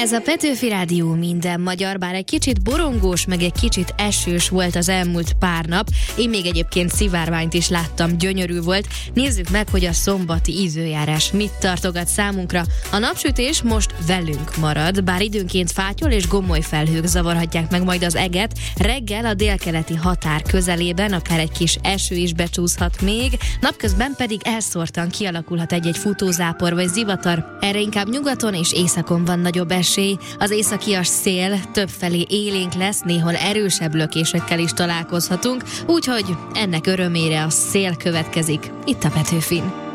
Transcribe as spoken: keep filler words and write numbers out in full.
Ez a Petőfi Rádió minden magyar, bár egy kicsit borongós, meg egy kicsit esős volt az elmúlt pár nap. Én még egyébként szivárványt is láttam, gyönyörű volt. Nézzük meg, hogy a szombati időjárás mit tartogat számunkra. A napsütés most velünk marad, bár időnként fátyol és gomoly felhők zavarhatják meg majd az eget. Reggel a délkeleti határ közelében akár egy kis eső is becsúszhat még, napközben pedig elszórtan kialakulhat egy-egy futózápor vagy zivatar. Erre inkább nyugaton és északon van nagyobb esély. Az északias szél többfelé élénk lesz, néhol erősebb lökésekkel is találkozhatunk, úgyhogy ennek örömére a szél következik itt a Petőfin.